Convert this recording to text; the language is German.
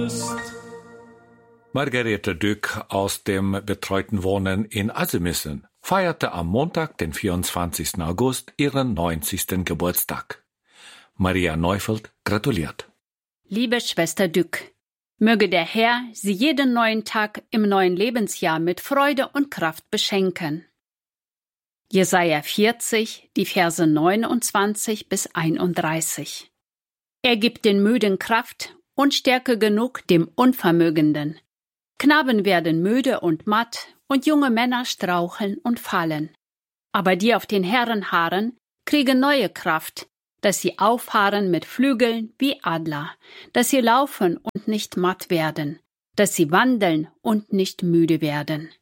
Margarete Dück aus dem betreuten Wohnen in Asemissen feierte am Montag, den 24. August, ihren 90. Geburtstag. Maria Neufeld gratuliert. Liebe Schwester Dück, möge der Herr Sie jeden neuen Tag im neuen Lebensjahr mit Freude und Kraft beschenken. Jesaja 40, die Verse 29 bis 31. Er gibt den Müden Kraft und Stärke genug dem Unvermögenden. Knaben werden müde und matt, und junge Männer straucheln und fallen. Aber die auf den Herrn harren, kriegen neue Kraft, dass sie auffahren mit Flügeln wie Adler, dass sie laufen und nicht matt werden, dass sie wandeln und nicht müde werden.